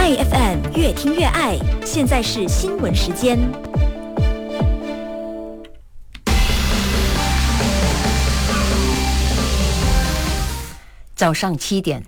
IFM 越听越爱，现在是新闻时间。 早上7点，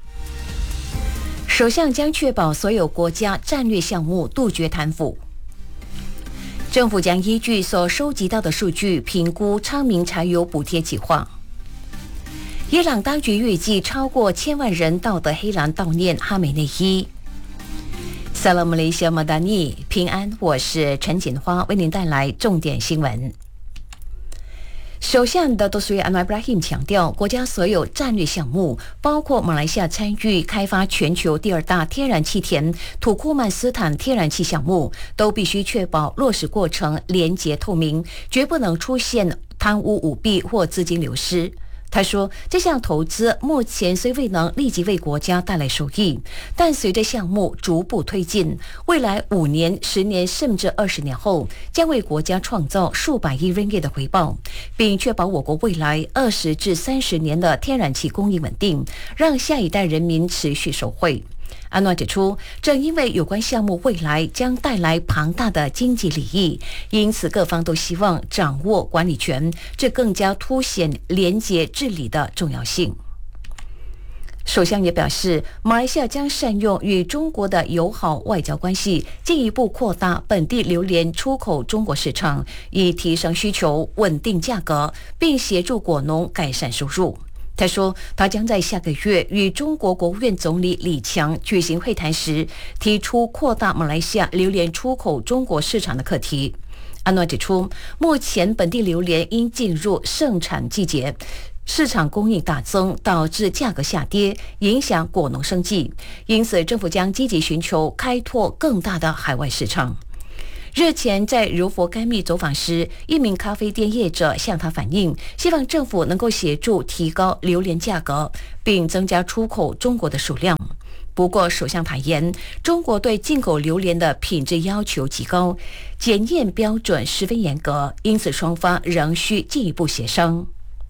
首相将确保所有国家战略项目杜绝贪腐。政府将依据所收集到的数据评估昌明柴油补贴计划。伊朗当局预计超过1000万人到的黑兰悼念哈梅内伊。萨拉姆雷西亚马达尼平安，我是陈锦花，为您带来重点新闻。首相的多苏安瓦布拉希姆强调，国家所有战略项目，包括马来西亚参与开发全球第2大天然气田土库曼斯坦天然气项目，都必须确保落实过程廉洁透明，绝不能出现贪污舞弊或资金流失。他说，这项投资目前虽未能立即为国家带来收益，但随着项目逐步推进，未来5年、10年甚至20年后，将为国家创造数百亿ringgit的回报，并确保我国未来20至30年的天然气供应稳定，让下一代人民持续受惠。安诺指出，正因为有关项目未来将带来庞大的经济利益，因此各方都希望掌握管理权，这更加凸显廉洁治理的重要性。首相也表示，马来西亚将善用与中国的友好外交关系，进一步扩大本地榴莲出口中国市场，以提升需求、稳定价格，并协助果农改善收入。他说，他将在下个月与中国国务院总理李强举行会谈时，提出扩大马来西亚榴莲出口中国市场的课题。安诺指出，目前本地榴莲因进入盛产季节，市场供应大增，导致价格下跌，影响果农生计，因此政府将积极寻求开拓更大的海外市场。日前在柔佛甘密走访时，一名咖啡店业者向他反映，希望政府能够协助提高榴莲价格，并增加出口中国的数量。不过首相坦言，中国对进口榴莲的品质要求极高，检验标准十分严格，因此双方仍需进一步协商。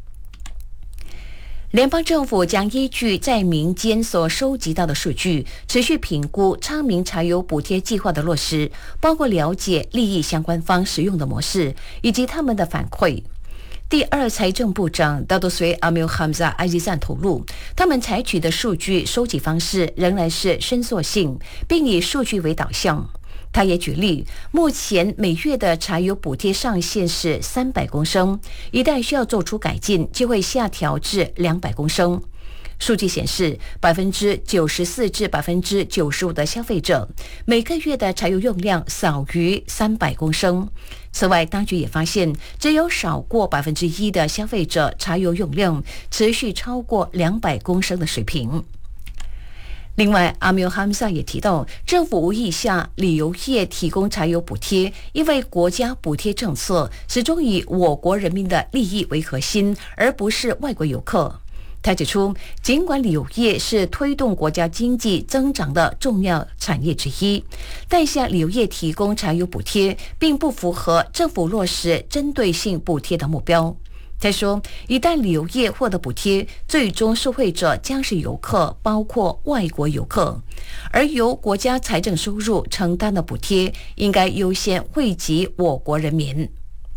联邦政府将依据在民间所收集到的数据，持续评估昌明柴油补贴计划的落实，包括了解利益相关方使用的模式以及他们的反馈。第2财政部长大多随阿米尔哈姆扎埃吉赞透露，他们采取的数据收集方式仍然是伸缩性，并以数据为导向。他也举例，目前每月的柴油补贴上限是300公升，一旦需要做出改进，就会下调至200公升。数据显示，94%至95%的消费者每个月的柴油用量少于300公升。此外，当局也发现，只有少过1%的消费者柴油用量持续超过200公升的水平。另外，阿米尔哈姆萨也提到，政府无意向旅游业提供柴油补贴，因为国家补贴政策始终以我国人民的利益为核心，而不是外国游客。他指出，尽管旅游业是推动国家经济增长的重要产业之一，但向旅游业提供柴油补贴并不符合政府落实针对性补贴的目标。他说，一旦旅游业获得补贴，最终受惠者将是游客，包括外国游客，而由国家财政收入承担的补贴应该优先惠及我国人民。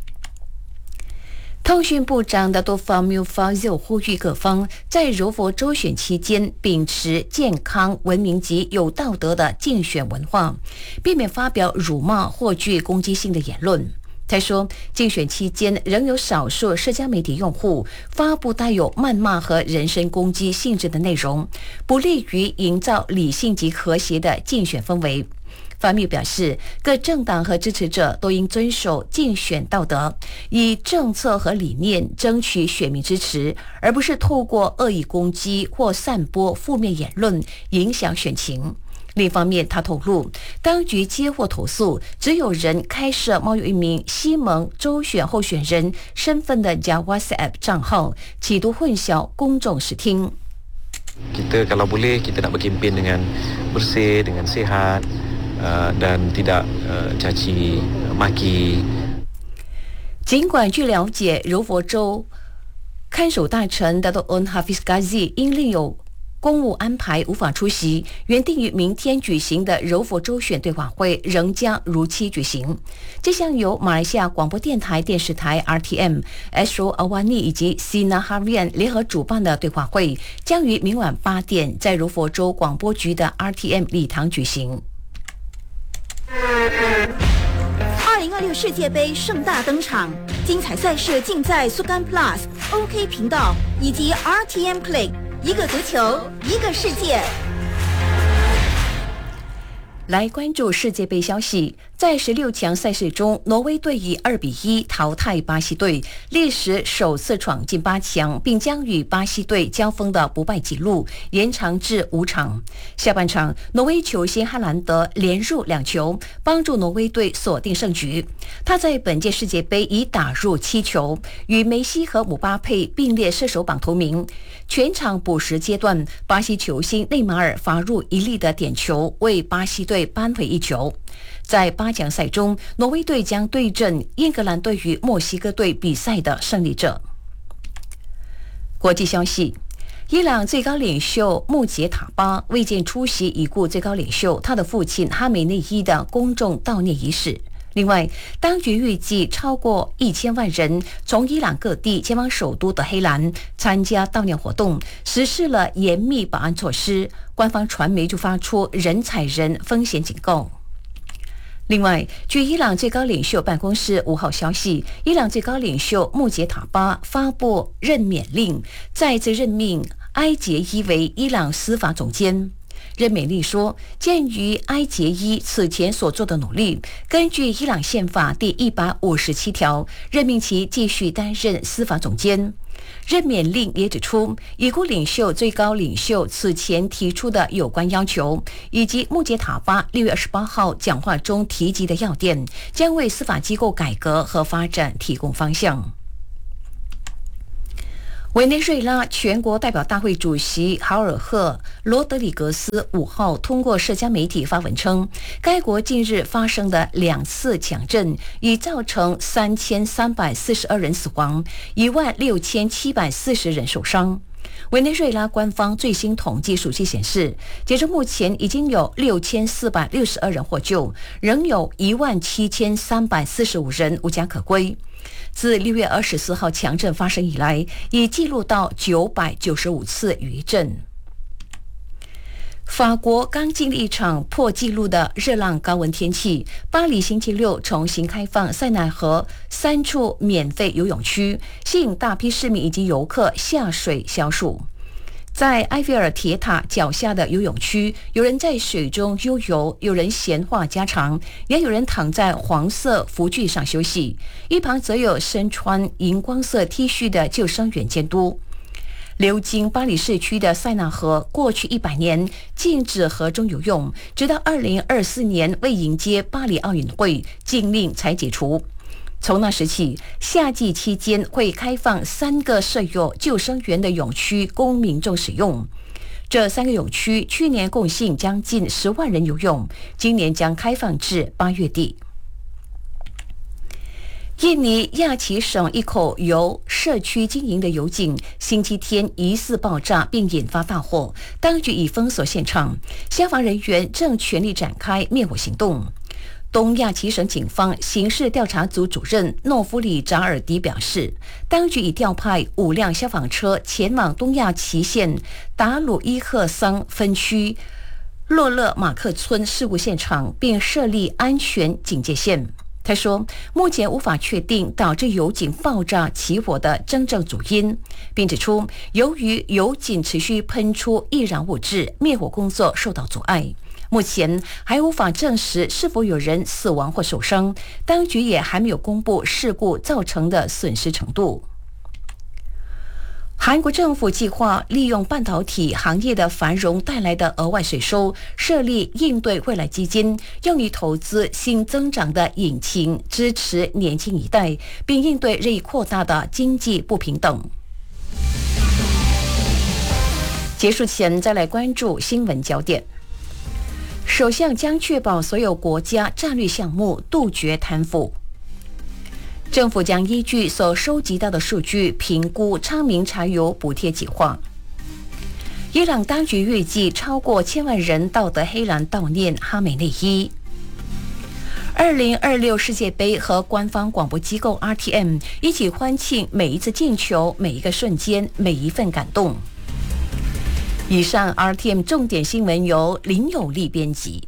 通讯部长的多法缪法又呼吁各方在柔佛州选期间秉持健康、文明及有道德的竞选文化，避免发表辱骂或具攻击性的言论。他说，竞选期间仍有少数社交媒体用户发布带有谩骂和人身攻击性质的内容，不利于营造理性及和谐的竞选氛围。法密表示，各政党和支持者都应遵守竞选道德，以政策和理念争取选民支持，而不是透过恶意攻击或散播负面言论影响选情。另一方面，他透露，当局接获投诉，只有人开设冒用一名西蒙州选候选人身份的假 WhatsApp 账号，企图混淆公众视听。 Kita kalau boleh kita nak berkempen dengan bersih, dengan sihat dan tidak caci maki。 尽管据了解，柔佛州看守大臣达多恩哈菲斯嘎西因另有公务安排无法出席，原定于明天举行的柔佛州选对话会仍将如期举行。这项由马来西亚广播电台电视台 RTM、Astro Awani 以及 Sinar Harian 联合主办的对话会，将于明晚8点在柔佛州广播局的 RTM 礼堂举行。 2026世界杯盛大登场，精彩赛事尽在 Sukan Plus、OK 频道以及 RTM Play。一个足球，一个世界。 来关注世界杯消息，在16强赛事中，挪威队以2-1淘汰巴西队，历史首次闯进8强，并将与巴西队交锋的不败纪录延长至5场。下半场，挪威球星哈兰德连入2球，帮助挪威队锁定胜局。他在本届世界杯已打入7球，与梅西和姆巴佩并列射手榜头名。全场补时阶段，巴西球星内马尔罚入1粒的点球，为巴西队扳回1球。在8强赛中，挪威队将对阵英格兰队与墨西哥队比赛的胜利者。国际消息，伊朗最高领袖穆杰塔巴未见出席已故最高领袖他的父亲哈梅内伊的公众悼念仪式。另外，当局预计超过1000万人从伊朗各地前往首都德黑兰参加悼念活动，实施了严密保安措施。官方传媒就发出人踩人风险警告。另外，据伊朗最高领袖办公室5号消息，伊朗最高领袖穆杰塔巴发布任免令，再次任命埃杰伊为伊朗司法总监。任免令说，鉴于埃杰伊此前所做的努力，根据伊朗宪法第157条，任命其继续担任司法总监。任免令也指出，已故领袖最高领袖此前提出的有关要求，以及穆杰塔巴6月28号讲话中提及的要点，将为司法机构改革和发展提供方向。委内瑞拉全国代表大会主席豪尔赫·罗德里格斯5号通过社交媒体发文称，该国近日发生的2次强震已造成3342人死亡，16740人受伤。委内瑞拉官方最新统计数据显示，截至目前已经有6462人获救，仍有17345人无家可归。自6月24号强震发生以来，已记录到995次余震。法国刚经历一场破纪录的热浪高温天气，巴黎星期六重新开放塞纳河3处免费游泳区，吸引大批市民以及游客下水消暑。在埃菲尔铁塔脚下的游泳区，有人在水中悠游，有人闲话家常，也有人躺在黄色浮具上休息，一旁则有身穿荧光色 T 恤的救生员监督。流经巴黎市区的塞纳河过去100年禁止河中游泳，直到2024年为迎接巴黎奥运会，禁令才解除。从那时起，夏季期间会开放3个设有救生员的泳区供民众使用。这3个泳区去年共吸引将近10万人游泳，今年将开放至8月底。印尼亚齐省一口由社区经营的油井星期天疑似爆炸并引发大火，当局已封锁现场，消防人员正全力展开灭火行动。东亚齐省警方刑事调查组主任诺夫里扎尔迪表示，当局已调派5辆消防车前往东亚齐县达鲁伊赫桑分区洛勒马克村事故现场，并设立安全警戒线。他说，目前无法确定导致油井爆炸起火的真正主因，并指出，由于油井持续喷出易燃物质，灭火工作受到阻碍。目前还无法证实是否有人死亡或受伤，当局也还没有公布事故造成的损失程度。韩国政府计划利用半导体行业的繁荣带来的额外税收，设立应对未来基金，用于投资新增长的引擎，支持年轻一代，并应对日益扩大的经济不平等。结束前再来关注新闻焦点。首相将确保所有国家战略项目杜绝贪腐。政府将依据所收集到的数据评估昌明柴油补贴计划。 伊朗当局预计超过1000万人到德黑兰悼念哈梅内伊。2026世界杯和官方广播机构 RTM 一起欢庆每一次进球、每一个瞬间、每一份感动。以上 RTM 重点新闻由林有利编辑。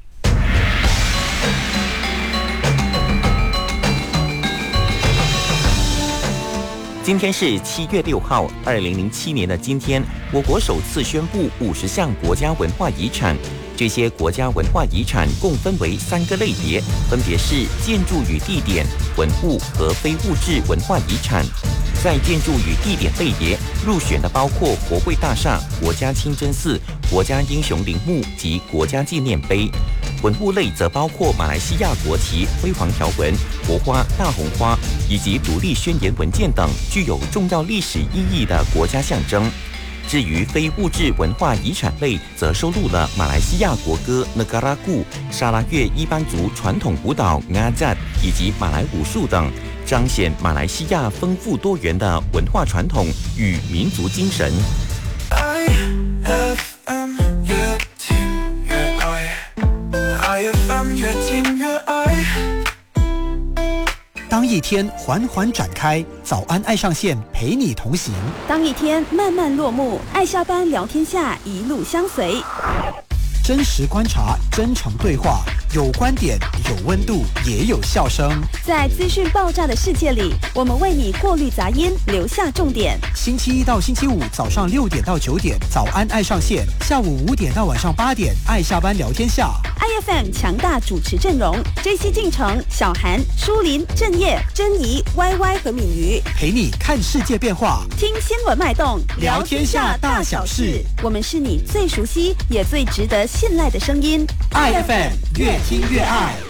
今天是7月6号，2007年的今天，我国首次宣布50项国家文化遗产。这些国家文化遗产共分为3个类别，分别是建筑与地点、文物和非物质文化遗产。在建筑与地点类别，入选的包括国会大厦、国家清真寺、国家英雄陵墓及国家纪念碑。文物类则包括马来西亚国旗辉煌条纹、国花大红花以及独立宣言文件等具有重要历史意义的国家象征。至于非物质文化遗产类，则收录了马来西亚国歌 Negaraku、沙拉越伊班族传统舞蹈 Ngajat 以及马来武术等，彰显马来西亚丰富多元的文化传统与民族精神。 当一天缓缓展开，早安爱上线陪你同行； 当一天慢慢落幕，爱下班聊天下一路相随。 真实观察，真诚对话，有观点，有温度，也有笑声。 在资讯爆炸的世界里，我们为你过滤杂音，留下重点。 星期1到星期5早上6点到9点，早安爱上线；下午5点到晚上8点，爱下班聊天下。 IFM 强大主持阵容 ：JC 进城、小韩、舒林、郑业、珍妮、YY 和敏瑜， 陪你看世界变化， 听新闻脉动， 聊天下大小事。 我们是你最熟悉也最值得信赖的声音。 IFM 越听越爱。